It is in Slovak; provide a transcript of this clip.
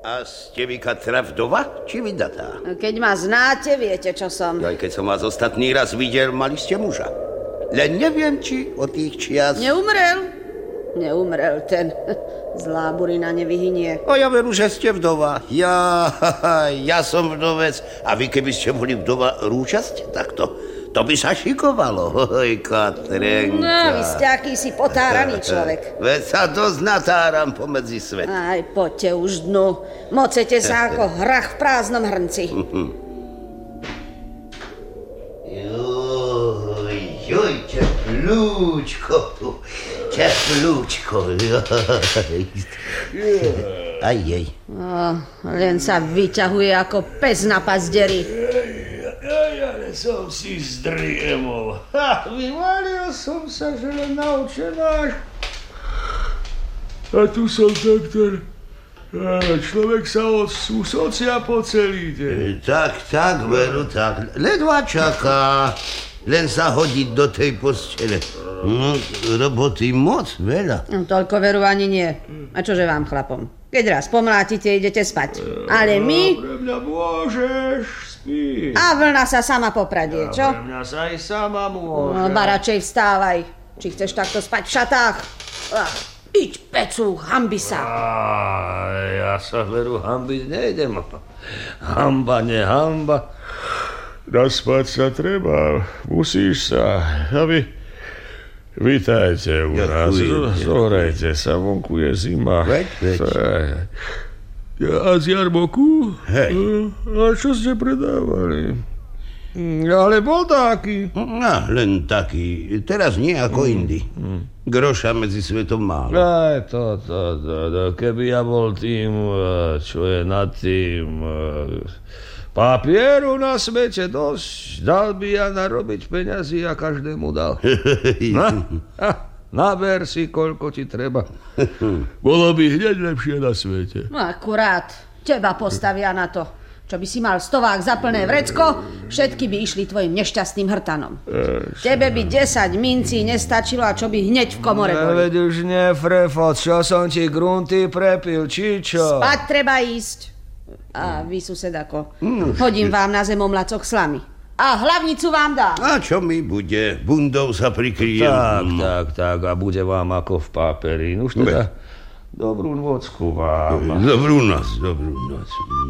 A ste vy, Katra, vdova, či vydatá? Keď ma znáte, viete, čo som. Aj keď som vás ostatný raz videl, mali ste muža. Len neviem, či od tých čias... Neumrel ten. Zlá burina nevyhynie. A ja veru, že ste vdova. Ja som vdovec. A vy, keby ste boli vdova rúčasť, tak to by sa šikovalo. Katrenka. No, vy ste akýsi potáraný človek. Veď sa dosť natáram pomedzi svet. Aj, poďte už dnu. Mocete sa ako hrach v prázdnom hrnci. Joj, teplúčko. Aj jej. Len sa vyťahuje ako pes na pazderi. Ja som si zdriemol. Vyvalil som sa, že len naučenáš. A tu som takto. Človek sa usúsocia po celý deň. Tak, veru, tak. Ledva čaká. Len sa hodiť do tej postele. No, roboty moc veľa. Toľko veru ani nie. A čože vám, chlapom? Keď raz pomlátite, idete spať. Ale my... Pre mňa môžeš spíť. A vlna sa sama popradie, čo? Pre mňa sa aj sama môže. No, baračej, vstávaj. Či chceš takto spať v šatách? Iď, pecu, hanbi sa. Ja sa veru hanbiť nejdem. Hanba, nehamba. Naspať sa treba. Musíš sa. A vy... Vítajte u nás. Zohrajte sa, vonku je zima. Veď. A z jarmoku? Hej. A čo ste predávali? Ale bol taký. No, len taký. Teraz nie ako indy. Groša medzi svetom málo. Aj to. Keby ja bol tým, čo je nad tým... Papieru na svete dosť. Dal by ja narobiť peňazí a každému dal. Naber si, koľko ti treba. Bolo by hneď lepšie na svete. No akurát. Teba postavia na to. Čo by si mal stovák za plné vrecko, všetky by išli tvojim nešťastným hrtanom. Tebe by 10 mincí nestačilo a čo by hneď v komore boli. Veď už nefrefot, čo som ti grunty prepil, či čo? Spať treba ísť. A vy, susedako, hodím vám na zemomlacoch slamy. A hlavnicu vám dám. A čo mi bude? Bundou sa prikryjem. Tak. A bude vám ako v páperi. Už teda dobrú nocku vám. Dobrú noc.